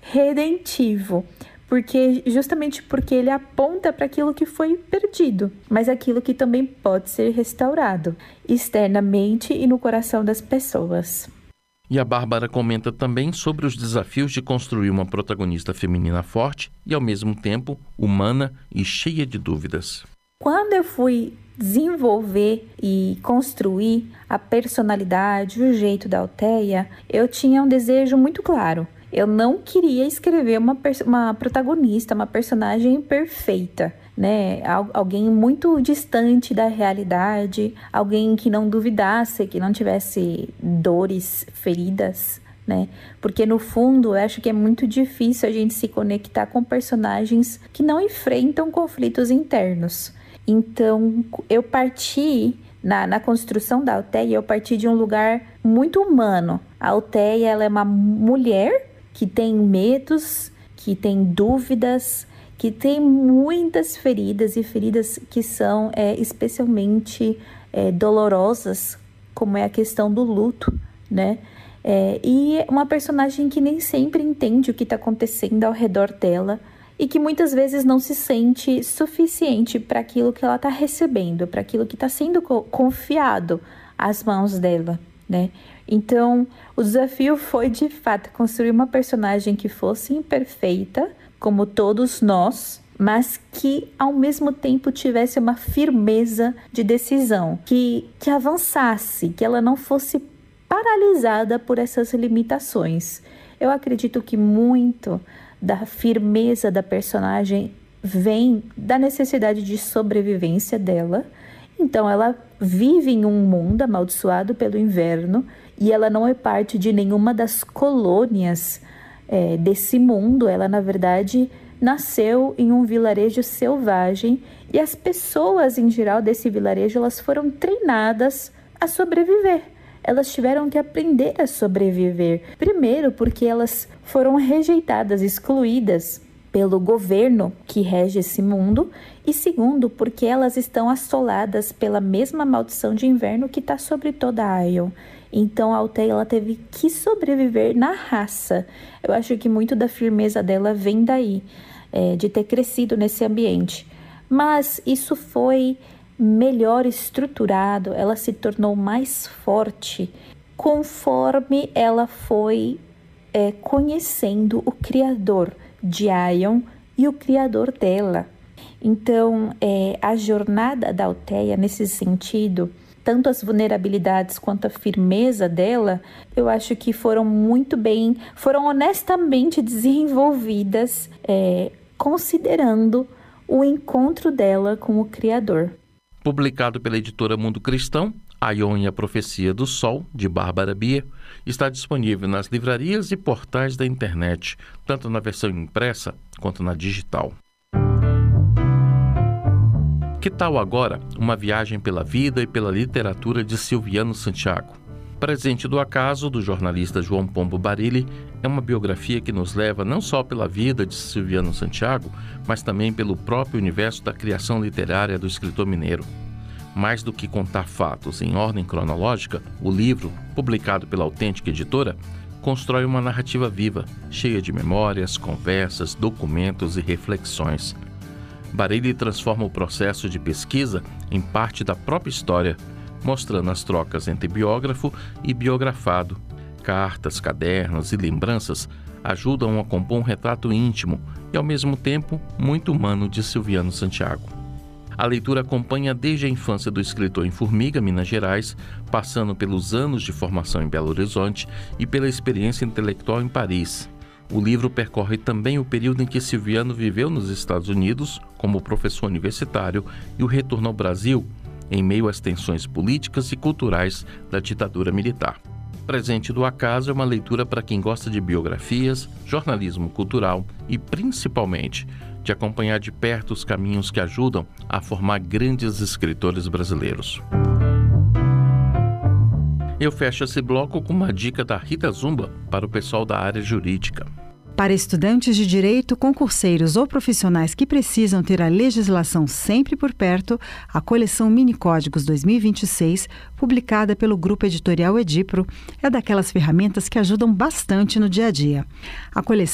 redentivo, justamente porque ele aponta para aquilo que foi perdido, mas aquilo que também pode ser restaurado, externamente e no coração das pessoas. E a Bárbara comenta também sobre os desafios de construir uma protagonista feminina forte e, ao mesmo tempo, humana e cheia de dúvidas. Quando eu fui desenvolver e construir a personalidade, o jeito da Altheia, eu tinha um desejo muito claro. Eu não queria escrever uma protagonista, uma personagem perfeita, né? Alguém muito distante da realidade, alguém que não duvidasse, que não tivesse dores, feridas, né? Porque no fundo eu acho que é muito difícil a gente se conectar com personagens que não enfrentam conflitos internos. Então eu parti na construção da Altheia, eu parti de um lugar muito humano. A Altheia, ela é uma mulher que tem medos, que tem dúvidas, que tem muitas feridas, e feridas que são especialmente dolorosas, como é a questão do luto, né? E uma personagem que nem sempre entende o que está acontecendo ao redor dela e que muitas vezes não se sente suficiente para aquilo que ela está recebendo, para aquilo que está sendo confiado às mãos dela, né? Então, o desafio foi, de fato, construir uma personagem que fosse imperfeita, como todos nós, mas que, ao mesmo tempo, tivesse uma firmeza de decisão, que avançasse, que ela não fosse paralisada por essas limitações. Eu acredito que muito da firmeza da personagem vem da necessidade de sobrevivência dela. Então, ela vive em um mundo amaldiçoado pelo inverno e ela não é parte de nenhuma das colônias desse mundo. Ela, na verdade, nasceu em um vilarejo selvagem e as pessoas, em geral, desse vilarejo, elas foram treinadas a sobreviver. Elas tiveram que aprender a sobreviver. Primeiro, porque elas foram rejeitadas, excluídas pelo governo que rege esse mundo, e segundo, porque elas estão assoladas pela mesma maldição de inverno que está sobre toda a Aion. Então a Altheia, ela teve que sobreviver na raça. Eu acho que muito da firmeza dela vem daí, de ter crescido nesse ambiente. Mas isso foi melhor estruturado, ela se tornou mais forte conforme ela foi conhecendo o Criador de Aion e o Criador dela. Então, a jornada da Altheia, nesse sentido, tanto as vulnerabilidades quanto a firmeza dela, eu acho que foram honestamente desenvolvidas, considerando o encontro dela com o Criador. Publicado pela editora Mundo Cristão, Aion e a Profecia do Sol, de Bárbara Bier, está disponível nas livrarias e portais da internet, tanto na versão impressa quanto na digital. Que tal agora uma viagem pela vida e pela literatura de Silviano Santiago? Presente do Acaso, do jornalista João Pombo Barilli, é uma biografia que nos leva não só pela vida de Silviano Santiago, mas também pelo próprio universo da criação literária do escritor mineiro. Mais do que contar fatos em ordem cronológica, o livro, publicado pela Autêntica Editora, constrói uma narrativa viva, cheia de memórias, conversas, documentos e reflexões. Barilli transforma o processo de pesquisa em parte da própria história, mostrando as trocas entre biógrafo e biografado. Cartas, cadernos e lembranças ajudam a compor um retrato íntimo e, ao mesmo tempo, muito humano de Silviano Santiago. A leitura acompanha desde a infância do escritor em Formiga, Minas Gerais, passando pelos anos de formação em Belo Horizonte e pela experiência intelectual em Paris. O livro percorre também o período em que Silviano viveu nos Estados Unidos como professor universitário e o retorno ao Brasil, em meio às tensões políticas e culturais da ditadura militar. Presente do Acaso é uma leitura para quem gosta de biografias, jornalismo cultural e, principalmente, de acompanhar de perto os caminhos que ajudam a formar grandes escritores brasileiros. Eu fecho esse bloco com uma dica da Rita Zumba para o pessoal da área jurídica. Para estudantes de direito, concurseiros ou profissionais que precisam ter a legislação sempre por perto, a coleção Mini Códigos 2026, publicada pelo Grupo Editorial Edipro, é daquelas ferramentas que ajudam bastante no dia a dia. A coleção